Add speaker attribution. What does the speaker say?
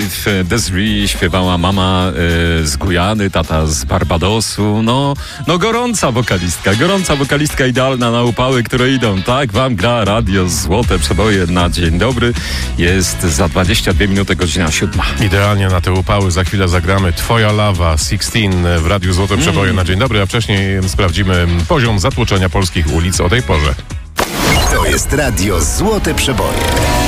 Speaker 1: Life, Desiree śpiewała mama z Gujany, tata z Barbadosu. No gorąca wokalistka idealna na upały, które idą. Tak wam gra radio Złote Przeboje na dzień dobry. Jest za 22 minuty, godzina 7.
Speaker 2: Idealnie na te upały. Za chwilę zagramy Twoja lawa 16 w Radiu Złote Przeboje na dzień dobry, a wcześniej sprawdzimy poziom zatłoczenia polskich ulic o tej porze.
Speaker 3: To jest Radio Złote Przeboje.